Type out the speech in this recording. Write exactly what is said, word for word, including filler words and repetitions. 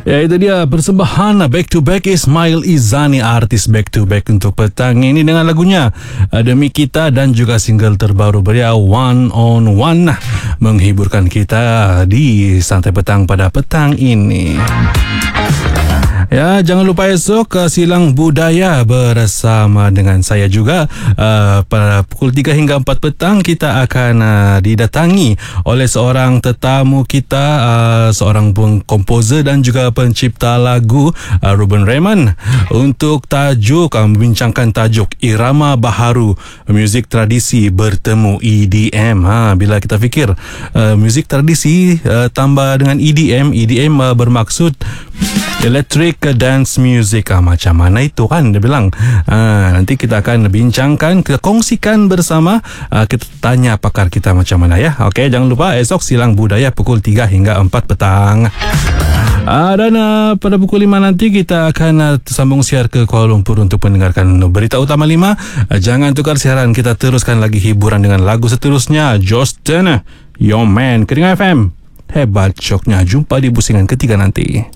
Ya, itu dia persembahan Back to Back Ismail Izani, artis Back to Back untuk petang ini dengan lagunya Demi Kita dan juga single terbaru beliau One on One menghiburkan kita di santai petang pada petang ini. Ya, jangan lupa esok uh, Silang Budaya bersama dengan saya juga uh, pada pukul tiga hingga empat petang kita akan uh, didatangi oleh seorang tetamu kita, uh, seorang komposer dan juga pencipta lagu, uh, Ruben Raymond, untuk tajuk uh, membincangkan tajuk Irama Baharu muzik tradisi bertemu E D M. Ha, bila kita fikir uh, muzik tradisi uh, tambah dengan E D M, E D M uh, bermaksud electric dance music. Ah, macam mana itu kan dia bilang. Ah, nanti kita akan bincangkan, kita kongsikan bersama. Ah, kita tanya pakar kita macam mana ya. Okey, jangan lupa esok Silang Budaya pukul tiga hingga empat petang. Ah, dan uh, pada pukul lima nanti kita akan uh, sambung siar ke Kuala Lumpur untuk mendengarkan berita utama lima. Uh, jangan tukar siaran, kita teruskan lagi hiburan dengan lagu seterusnya. Josh Turner, Your Man, Kering F M. Hebat syoknya. Jumpa di busingan ketiga nanti.